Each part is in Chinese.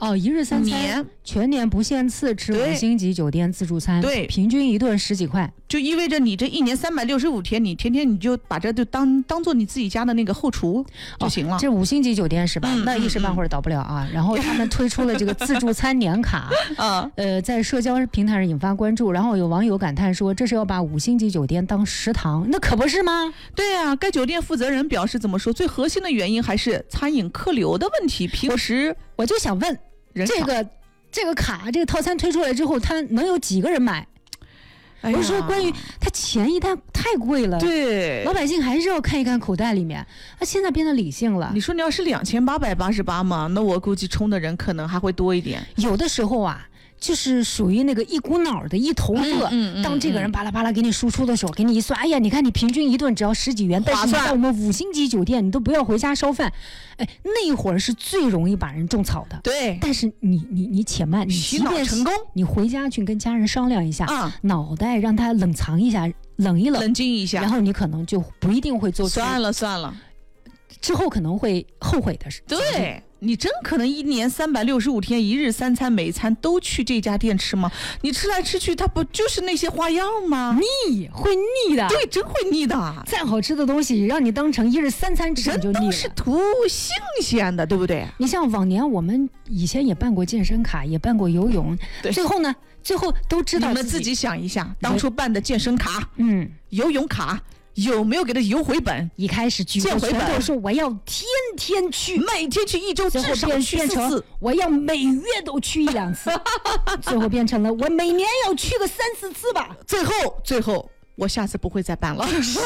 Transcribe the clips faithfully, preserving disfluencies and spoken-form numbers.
哦，一日三餐，全年不限次吃五星级酒店自助餐， 对， 平均一顿十几块， 就意味着你这一年三百六十五天，你天天你就把这就当当做你自己家的那个后厨就行了。 哦、这五星级酒店是吧？嗯、那一时半会儿倒不了啊。嗯、然后他们推出了这个自助餐年卡，啊，呃，在社交平台上引发关注。然后有网友感叹说，这是要把五星级酒店当食堂，那可不是吗？ 对啊，该酒店负责人表示怎么说？最核心的原因还是餐饮客流的问题。平时我就想问，这个这个卡这个套餐推出来之后，它能有几个人买？哎、我是说，关于它钱一旦太贵了， 对， 老百姓还是要看一看口袋里面。那现在变得理性了。 你说你要是两千八百八十八嘛，那我估计冲的人可能还会多一点。 有的时候啊。就是属于那个一股脑的一头热、嗯嗯嗯、当这个人巴拉巴拉给你输出的时候，给你一算，哎呀，你看你平均一顿只要十几元，但是你到我们五星级酒店你都不要回家烧饭，哎，那会儿是最容易把人种草的。 对， 但是你你你且慢，你洗脑成功， 你回家去跟家人商量一下，啊、脑袋让他冷藏一下，冷一冷， 冷静一下， 然后你可能就不一定会做出算了算了， 之后可能会后悔的事。 对。你真可能一年三百六十五天，一日三餐，每一餐都去这家店吃吗？你吃来吃去，它不就是那些花样吗？ 腻，会腻的。 对，真会腻的。 再好吃的东西，让你当成一日三餐吃就腻了。 人都是图新鲜的，对不对？ 你像往年我们以前也办过健身卡，也办过游泳，最后呢，最后都知道你们自己想一下，当初办的健身卡， 嗯， 游泳卡。有没有给他邮回本？ 一开始举回本说我要天天去， 每天去，一周至少去四次。 我要每月都去一两次，最后变成了我每年要去个三四次吧。 最后，最后我下次不会再办了。 是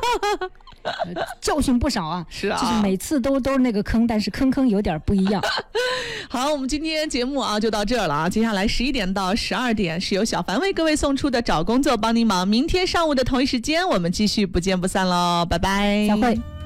教训不少啊， 是啊， 就是每次都都是那个坑，但是坑坑有点不一样。 好，我们今天节目啊就到这儿了啊，接下来十一点到十二点是由小凡为各位送出的找工作帮你忙，明天上午的同一时间我们继续不见不散喽，拜拜， 再会。